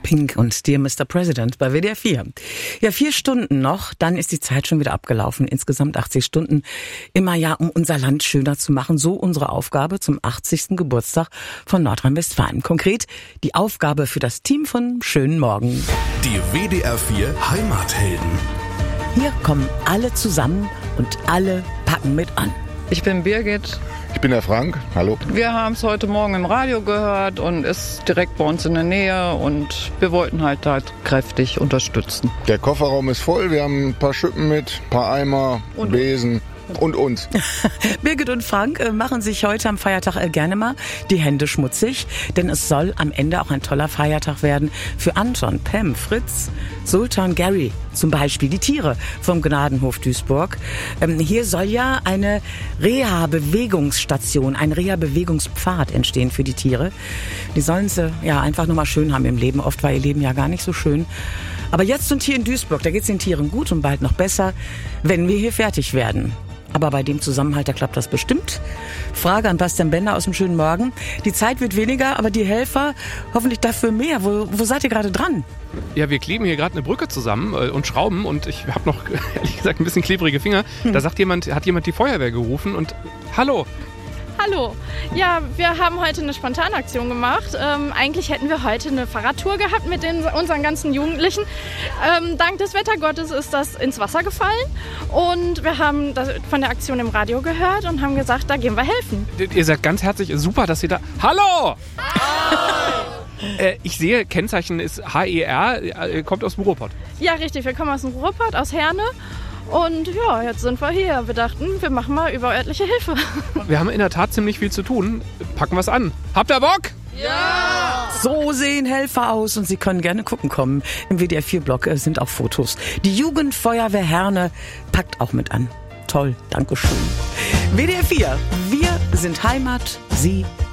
Pink und Dear Mr. President bei WDR 4. Ja, 4 Stunden noch, dann ist die Zeit schon wieder abgelaufen. Insgesamt 80 Stunden. Immer ja, um unser Land schöner zu machen. So unsere Aufgabe zum 80. Geburtstag von Nordrhein-Westfalen. Konkret die Aufgabe für das Team von Schönen Morgen. Die WDR 4 Heimathelden. Hier kommen alle zusammen und alle packen mit an. Ich bin Birgit. Ich bin der Frank. Hallo. Wir haben es heute Morgen im Radio gehört und ist direkt bei uns in der Nähe und wir wollten halt kräftig unterstützen. Der Kofferraum ist voll. Wir haben ein paar Schippen mit, ein paar Eimer, und Besen. Und uns. Birgit und Frank machen sich heute am Feiertag gerne mal die Hände schmutzig, denn es soll am Ende auch ein toller Feiertag werden für Anton, Pam, Fritz, Sultan, Gary, zum Beispiel die Tiere vom Gnadenhof Duisburg. Hier soll ja eine Reha-Bewegungsstation, ein Reha-Bewegungspfad entstehen für die Tiere. Die sollen es ja einfach nur mal schön haben im Leben. Oft war ihr Leben ja gar nicht so schön. Aber jetzt und hier in Duisburg, da geht's den Tieren gut und bald noch besser, wenn wir hier fertig werden. Aber bei dem Zusammenhalt, da klappt das bestimmt. Frage an Bastian Bender aus dem Schönen Morgen. Die Zeit wird weniger, aber die Helfer hoffentlich dafür mehr. Wo seid ihr gerade dran? Ja, wir kleben hier gerade eine Brücke zusammen und schrauben und ich habe noch, ehrlich gesagt, ein bisschen klebrige Finger. Da hat jemand die Feuerwehr gerufen und hallo. Hallo. Ja, wir haben heute eine Spontanaktion gemacht. Eigentlich hätten wir heute eine Fahrradtour gehabt mit unseren ganzen Jugendlichen. Dank des Wettergottes ist das ins Wasser gefallen und wir haben das von der Aktion im Radio gehört und haben gesagt, da gehen wir helfen. Ihr seid ganz herzlich, super, dass ihr da... Hallo! Ich sehe, Kennzeichen ist HER, kommt aus dem Ruhrpott. Ja, richtig, wir kommen aus dem Ruhrpott, aus Herne. Und ja, jetzt sind wir hier. Wir dachten, wir machen mal überörtliche Hilfe. Wir haben in der Tat ziemlich viel zu tun. Packen wir es an. Habt ihr Bock? Ja! So sehen Helfer aus und Sie können gerne gucken kommen. Im WDR 4-Blog sind auch Fotos. Die Jugendfeuerwehr Herne packt auch mit an. Toll, Dankeschön. WDR 4, wir sind Heimat, Sie